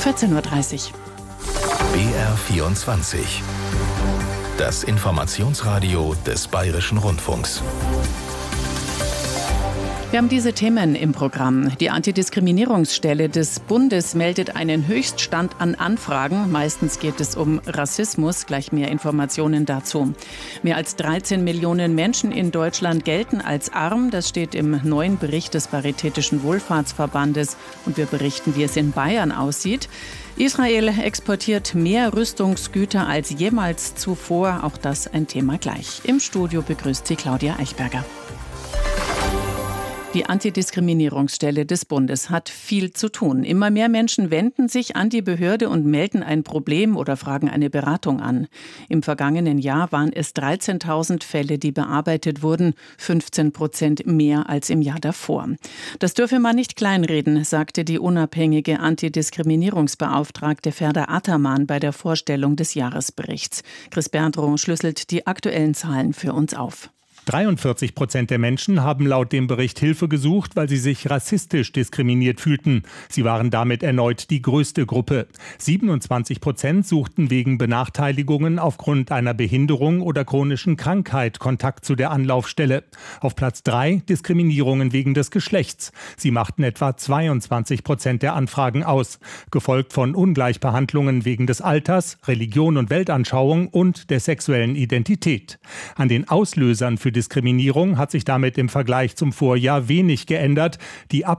14.30 Uhr. BR24. Das Informationsradio des Bayerischen Rundfunks. Wir haben diese Themen im Programm. Die Antidiskriminierungsstelle des Bundes meldet einen Höchststand an Anfragen. Meistens geht es um Rassismus. Gleich mehr Informationen dazu. Mehr als 13 Millionen Menschen in Deutschland gelten als arm. Das steht im neuen Bericht des Paritätischen Wohlfahrtsverbandes. Und wir berichten, wie es in Bayern aussieht. Israel exportiert mehr Rüstungsgüter als jemals zuvor. Auch das ein Thema gleich. Im Studio begrüßt sie Claudia Eichberger. Die Antidiskriminierungsstelle des Bundes hat viel zu tun. Immer mehr Menschen wenden sich an die Behörde und melden ein Problem oder fragen eine Beratung an. Im vergangenen Jahr waren es 13.000 Fälle, die bearbeitet wurden, 15% mehr als im Jahr davor. Das dürfe man nicht kleinreden, sagte die unabhängige Antidiskriminierungsbeauftragte Ferda Ataman bei der Vorstellung des Jahresberichts. Chris Berndroh schlüsselt die aktuellen Zahlen für uns auf. 43% der Menschen haben laut dem Bericht Hilfe gesucht, weil sie sich rassistisch diskriminiert fühlten. Sie waren damit erneut die größte Gruppe. 27% suchten wegen Benachteiligungen aufgrund einer Behinderung oder chronischen Krankheit Kontakt zu der Anlaufstelle. Auf Platz 3 Diskriminierungen wegen des Geschlechts. Sie machten etwa 22% der Anfragen aus, gefolgt von Ungleichbehandlungen wegen des Alters, Religion und Weltanschauung und der sexuellen Identität. An den Auslösern für Diskriminierung hat sich damit im Vergleich zum Vorjahr wenig geändert. Die